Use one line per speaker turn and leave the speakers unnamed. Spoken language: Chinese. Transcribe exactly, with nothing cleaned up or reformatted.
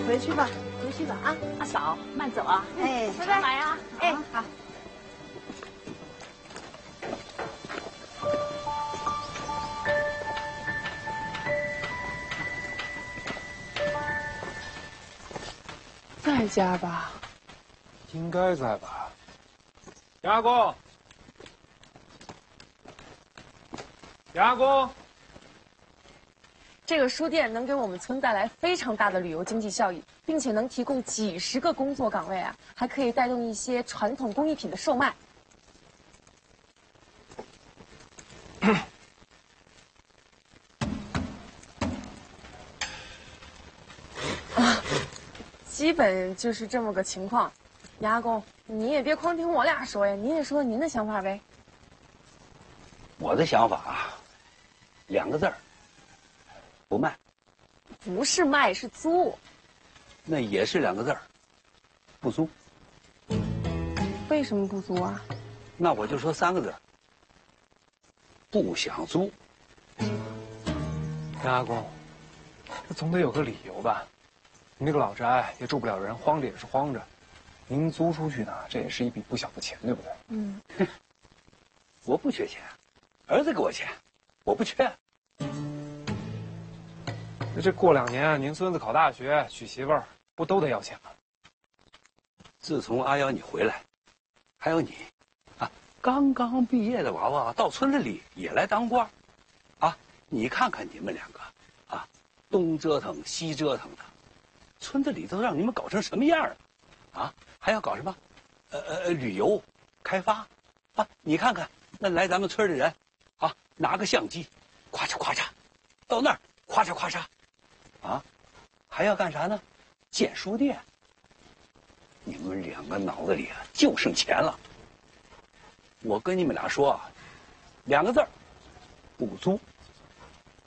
回去吧，回去吧啊！
阿嫂，慢走啊！
哎，
拜拜，来啊！
哎，好。
在家吧？
应该在吧。杨阿公，杨阿公。
这个书店能给我们村带来非常大的旅游经济效益，并且能提供几十个工作岗位啊，还可以带动一些传统工艺品的售卖。啊，基本就是这么个情况。杨阿公，你也别光听我俩说呀，您也说您的想法呗。
我的想法啊，两个字儿。 不卖，
不是卖，是租。
那也是两个字儿，不租。
为什么不租啊？
那我就说三个字儿，不想租。
杨阿公，这总得有个理由吧？你那个老宅也住不了人，荒着也是荒着，您租出去呢，这也是一笔不小的钱，对不对？
嗯，
我不缺钱，儿子给我钱，我不缺。
这过两年您孙子考大学、娶媳妇儿，不都得要钱吗？
自从阿瑶你回来，还有你，啊，刚刚毕业的娃娃到村子里也来当官，啊，你看看你们两个，啊，东折腾西折腾的，村子里都让你们搞成什么样了？啊，还要搞什么？呃呃，旅游开发，啊，你看看那来咱们村的人，啊，拿个相机，咵嚓咵嚓，到那儿咵嚓咵嚓。 啊，还要干啥呢？建书店。你们两个脑子里啊就剩钱了。我跟你们俩说啊，两个字儿，不租。